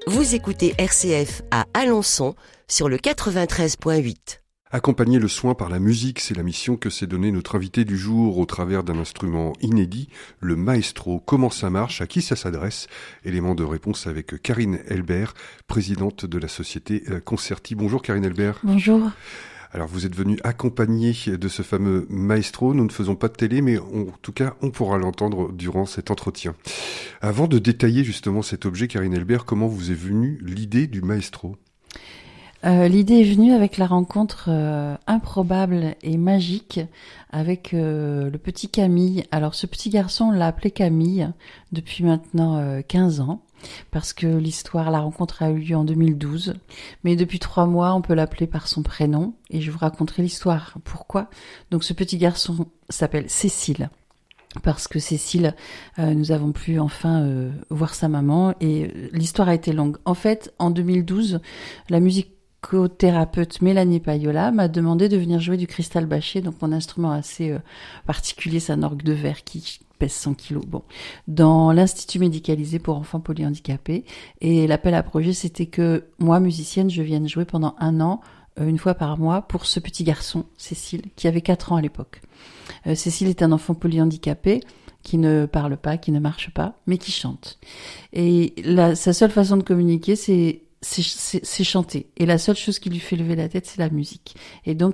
Vous écoutez RCF à Alençon sur le 93.8. Accompagner le soin par la musique, c'est la mission que s'est donnée notre invité du jour au travers d'un instrument inédit, le maestro. Comment ça marche? À qui ça s'adresse? Élément de réponse avec Karine Elbert, présidente de la société Concerti. Bonjour Karine Elbert. Bonjour. Alors vous êtes venue accompagnée de ce fameux maestro. Nous ne faisons pas de télé, mais en tout cas, on pourra l'entendre durant cet entretien. Avant de détailler justement cet objet, Karine Elbert, comment vous est venue l'idée du maestro? L'idée est venue avec la rencontre improbable et magique avec le petit Camille. Alors ce petit garçon, on l'a appelé Camille depuis maintenant 15 ans. Parce que la rencontre a eu lieu en 2012. Mais depuis 3 mois, on peut l'appeler par son prénom. Et je vous raconterai l'histoire. Pourquoi? Donc ce petit garçon s'appelle Cécile. Parce que Cécile, nous avons pu enfin voir sa maman. Et l'histoire a été longue. En fait, en 2012, la musicothérapeute Mélanie Payola m'a demandé de venir jouer du cristal bâché. Donc mon instrument assez particulier, c'est un orgue de verre qui pèse 100 kilos. Bon, dans l'Institut médicalisé pour enfants polyhandicapés. Et l'appel à projet, c'était que moi, musicienne, je vienne jouer pendant 1 an, une fois par mois, pour ce petit garçon, Cécile, qui avait 4 ans à l'époque. Cécile est un enfant polyhandicapé qui ne parle pas, qui ne marche pas, mais qui chante. Et sa seule façon de communiquer, c'est chanter. Et la seule chose qui lui fait lever la tête, c'est la musique. Et donc,